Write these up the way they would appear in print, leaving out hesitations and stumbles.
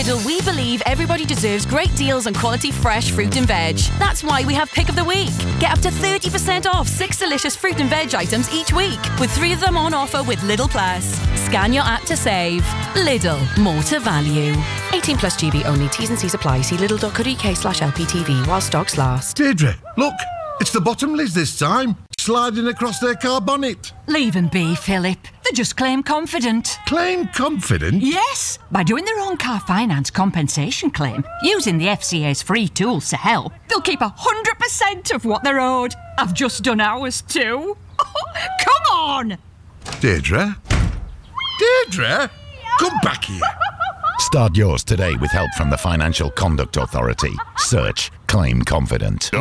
Lidl, we believe everybody deserves great deals on quality fresh fruit and veg. That's why we have Pick of the Week. Get up to 30% off 6 delicious fruit and veg items each week, with 3 of them on offer with Lidl Plus. Scan your app to save. Lidl, more to value. 18 plus GB only. T's and C's apply. See lidl.co.uk/LPTV while stocks last. Deirdre, look, it's the Bottomleys this time, sliding across their car bonnet. Leave them be, Philip. They just claim confident. Claim confident? Yes, by doing their own car finance compensation claim, using the FCA's free tools to help, they'll keep 100% of what they're owed. I've just done ours too. Come on! Deirdre? Deirdre? Come back here. Start yours today with help from the Financial Conduct Authority. Search Claim Confident.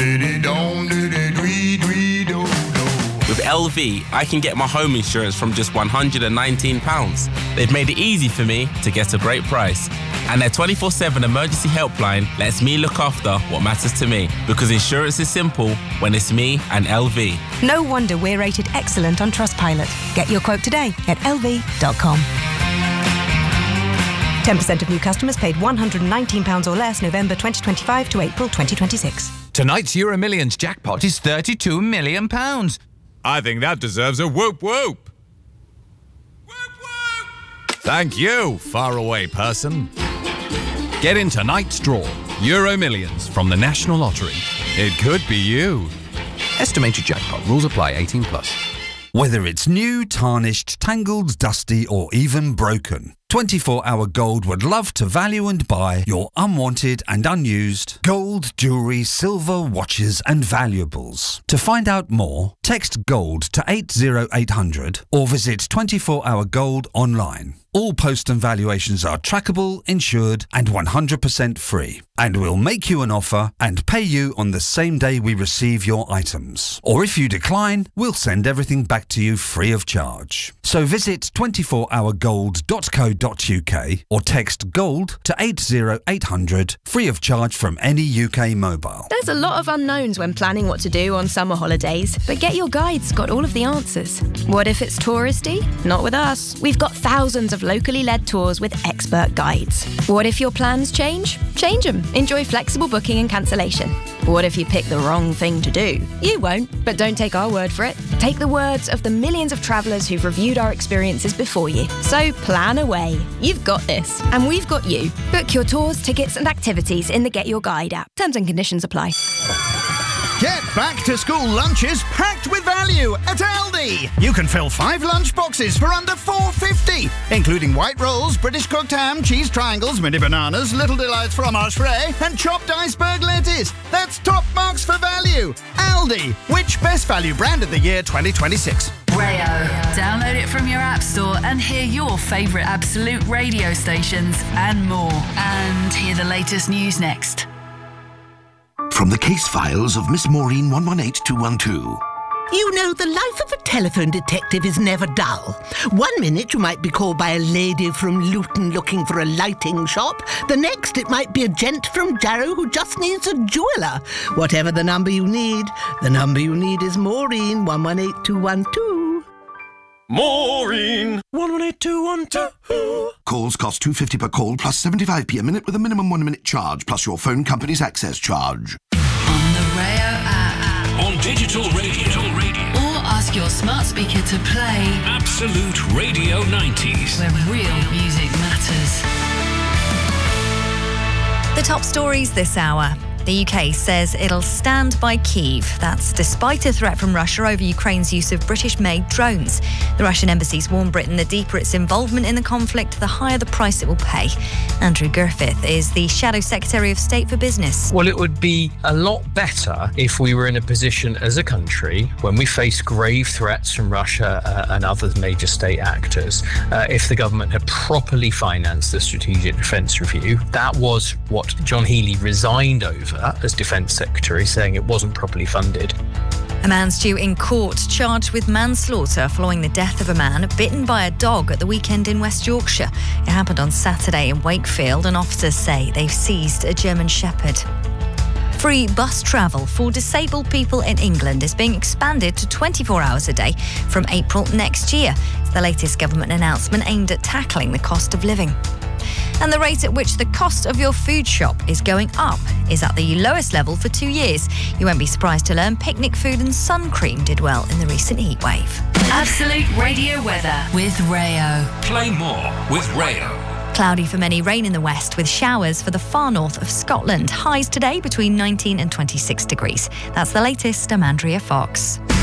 With LV, I can get my home insurance from just £119. They've made it easy for me to get a great price. And their 24/7 emergency helpline lets me look after what matters to me. Because insurance is simple when it's me and LV. No wonder we're rated excellent on Trustpilot. Get your quote today at lv.com. 10% of new customers paid £119 or less November 2025 to April 2026. Tonight's Euro Millions jackpot is £32 million. I think that deserves a whoop whoop. Whoop whoop! Thank you, faraway person. Get in tonight's draw. Euro Millions from the National Lottery. It could be you. Estimated jackpot. Rules apply. 18 plus. Whether it's new, tarnished, tangled, dusty, or even broken, 24-Hour Gold would love to value and buy your unwanted and unused gold, jewellery, silver, watches and valuables. To find out more, text GOLD to 80800 or visit 24-Hour Gold online. All post and valuations are trackable, insured and 100% free. And we'll make you an offer and pay you on the same day we receive your items. Or if you decline, we'll send everything back to you free of charge. So visit 24hourgold.co.uk or text GOLD to 80800 free of charge from any UK mobile. There's a lot of unknowns when planning what to do on summer holidays, but Get Your Guide's got all of the answers. What if it's touristy? Not with us. We've got thousands of locally led tours with expert guides. What if your plans change? Change them. Enjoy flexible booking and cancellation. What if you pick the wrong thing to do? You won't, but don't take our word for it. Take the words of the millions of travellers who've reviewed our experiences before you. So plan away. You've got this, and we've got you. Book your tours, tickets and activities in the Get Your Guide app. Terms and conditions apply. Get back to school lunches packed with value at Aldi. You can fill 5 lunch boxes for under £4.50, including white rolls, British cooked ham, cheese triangles, mini bananas, Little Delights fromage frais, and chopped iceberg lettuce. That's top marks for value. Aldi, which best value brand of the year 2026? Rayo. Download it from your app store and hear your favourite Absolute radio stations and more. And hear the latest news next. From the case files of Miss Maureen 118212. You know, the life of a telephone detective is never dull. 1 minute you might be called by a lady from Luton looking for a lighting shop. The next it might be a gent from Jarrow who just needs a jeweller. Whatever the number you need is Maureen 118212. Maureen 118212. Calls cost £2.50 per call plus 75p a minute with a minimum 1 minute charge plus your phone company's access charge. On the Rayo app. On digital radio. Or ask your smart speaker to play Absolute Radio 90s. where real music matters. The top stories this hour. The UK says it'll stand by Kyiv. That's despite a threat from Russia over Ukraine's use of British-made drones. The Russian embassy's warned Britain the deeper its involvement in the conflict, the higher the price it will pay. Andrew Griffith is the Shadow Secretary of State for Business. Well, it would be a lot better if we were in a position as a country, when we face grave threats from Russia and other major state actors, if the government had properly financed the Strategic Defence Review. That was what John Healey resigned over as Defence Secretary, saying it wasn't properly funded. A man's due in court charged with manslaughter following the death of a man bitten by a dog at the weekend in West Yorkshire. It happened on Saturday in Wakefield, and officers say they've seized a German Shepherd. Free bus travel for disabled people in England is being expanded to 24 hours a day from April next year. It's the latest government announcement aimed at tackling the cost of living. And the rate at which the cost of your food shop is going up is at the lowest level for 2 years. You won't be surprised to learn picnic food and sun cream did well in the recent heat wave. Absolute Radio weather with Rayo. Play more with Rayo. Cloudy for many, rain in the west with showers for the far north of Scotland. Highs today between 19 and 26 degrees. That's the latest. I'm Andrea Fox.